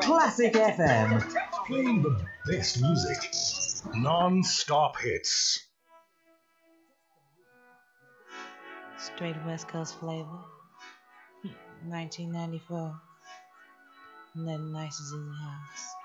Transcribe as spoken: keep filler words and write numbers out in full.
Classic F M. Playing the best music. Non-stop hits. Straight West Coast flavor. nineteen ninety-four. Nothing nice is in the house.